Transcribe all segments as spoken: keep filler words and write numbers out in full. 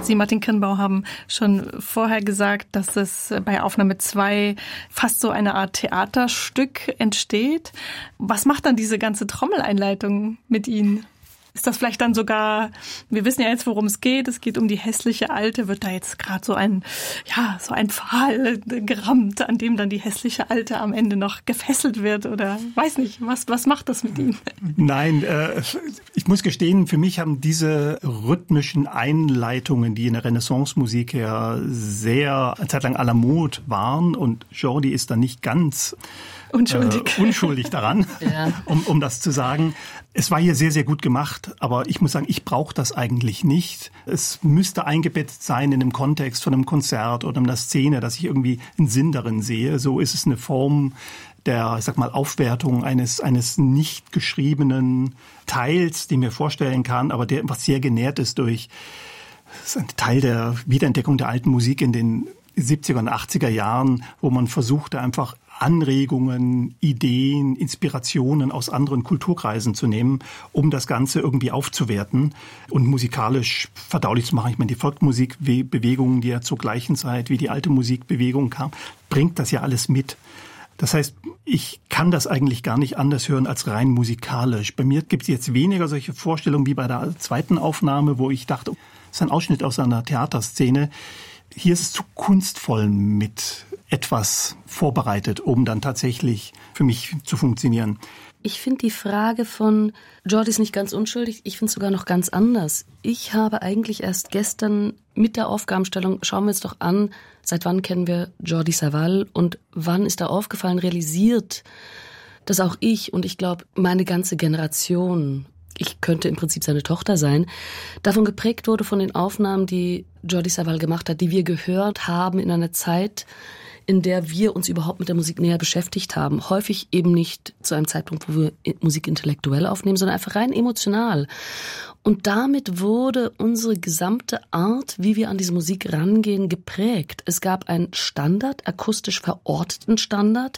Sie, Martin Kirnbauer, haben schon vorher gesagt, dass es bei Aufnahme zwei fast so eine Art Theaterstück entsteht. Was macht dann diese ganze Trommeleinleitung mit Ihnen? Ist das vielleicht dann sogar, wir wissen ja jetzt, worum es geht, es geht um die hässliche Alte, wird da jetzt gerade so ein, ja, so ein Pfahl gerammt, an dem dann die hässliche Alte am Ende noch gefesselt wird oder weiß nicht, was, was macht das mit Ihnen? Nein, äh, ich muss gestehen, für mich haben diese rhythmischen Einleitungen, die in der Renaissance-Musik ja sehr, eine Zeit lang à la mode waren und Jordi ist dann nicht ganz Unschuldig. Äh, unschuldig daran, ja. um, um das zu sagen. Es war hier sehr, sehr gut gemacht, aber ich muss sagen, ich brauche das eigentlich nicht. Es müsste eingebettet sein in einem Kontext von einem Konzert oder einer Szene, dass ich irgendwie einen Sinn darin sehe. So ist es eine Form der, ich sag mal, Aufwertung eines, eines nicht geschriebenen Teils, den ich mir vorstellen kann, aber der was sehr genährt ist durch, das ist ein Teil der Wiederentdeckung der alten Musik in den siebziger und achtziger Jahren, wo man versuchte, einfach Anregungen, Ideen, Inspirationen aus anderen Kulturkreisen zu nehmen, um das Ganze irgendwie aufzuwerten und musikalisch verdaulich zu machen. Ich meine, die Volksmusikbewegung, die ja zur gleichen Zeit wie die alte Musikbewegung kam, bringt das ja alles mit. Das heißt, ich kann das eigentlich gar nicht anders hören als rein musikalisch. Bei mir gibt es jetzt weniger solche Vorstellungen wie bei der zweiten Aufnahme, wo ich dachte, das ist ein Ausschnitt aus einer Theaterszene. Hier ist es zu kunstvoll mit etwas vorbereitet, um dann tatsächlich für mich zu funktionieren. Ich finde die Frage von Jordi ist nicht ganz unschuldig, ich finde es sogar noch ganz anders. Ich habe eigentlich erst gestern mit der Aufgabenstellung, schauen wir uns doch an, seit wann kennen wir Jordi Savall und wann ist da aufgefallen, realisiert, dass auch ich und ich glaube meine ganze Generation, ich könnte im Prinzip seine Tochter sein, davon geprägt wurde von den Aufnahmen, die Jordi Savall gemacht hat, die wir gehört haben in einer Zeit, in der wir uns überhaupt mit der Musik näher beschäftigt haben. Häufig eben nicht zu einem Zeitpunkt, wo wir Musik intellektuell aufnehmen, sondern einfach rein emotional. Und damit wurde unsere gesamte Art, wie wir an diese Musik rangehen, geprägt. Es gab einen Standard, akustisch verorteten Standard,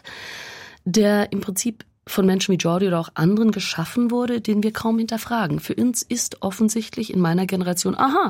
der im Prinzip von Menschen wie Jordi oder auch anderen geschaffen wurde, den wir kaum hinterfragen. Für uns ist offensichtlich in meiner Generation, aha,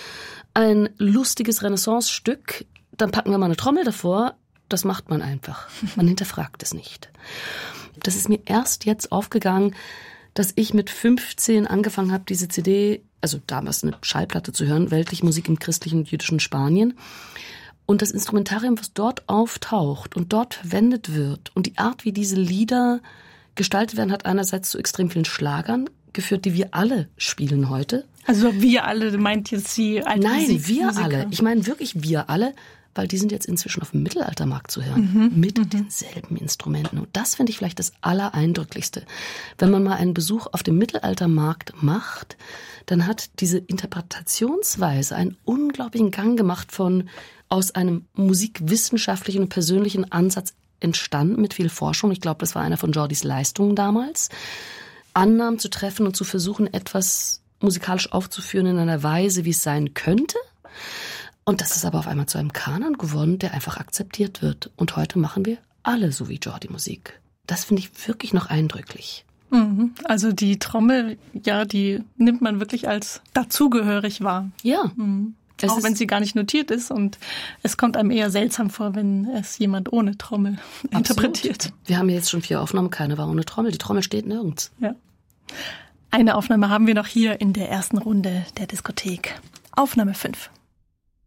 ein lustiges Renaissance-Stück, dann packen wir mal eine Trommel davor, das macht man einfach. Man hinterfragt es nicht. Das ist mir erst jetzt aufgegangen, dass ich mit fünfzehn angefangen habe, diese C D, also damals eine Schallplatte zu hören, weltliche Musik im christlichen und jüdischen Spanien. Und das Instrumentarium, was dort auftaucht und dort verwendet wird und die Art, wie diese Lieder gestaltet werden, hat einerseits zu extrem vielen Schlagern geführt, die wir alle spielen heute. Also wir alle, meint jetzt Sie als Nein, Musik- wir Musiker? alle. Ich meine wirklich wir alle, weil die sind jetzt inzwischen auf dem Mittelaltermarkt zu hören. Mhm. Mit mhm. denselben Instrumenten. Und das finde ich vielleicht das Allereindrücklichste. Wenn man mal einen Besuch auf dem Mittelaltermarkt macht, dann hat diese Interpretationsweise einen unglaublichen Gang gemacht von aus einem musikwissenschaftlichen und persönlichen Ansatz entstanden mit viel Forschung. Ich glaube, das war einer von Jordis Leistungen damals. Annahmen zu treffen und zu versuchen, etwas musikalisch aufzuführen in einer Weise, wie es sein könnte. Und das ist aber auf einmal zu einem Kanon geworden, der einfach akzeptiert wird. Und heute machen wir alle so wie Jordi Musik. Das finde ich wirklich noch eindrücklich. Also die Trommel, ja, die nimmt man wirklich als dazugehörig wahr. Ja. Mhm. Auch wenn sie gar nicht notiert ist und es kommt einem eher seltsam vor, wenn es jemand ohne Trommel Absolut. interpretiert. Wir haben jetzt schon vier Aufnahmen, keine war ohne Trommel. Die Trommel steht nirgends. Ja. Eine Aufnahme haben wir noch hier in der ersten Runde der Diskothek. Aufnahme fünf.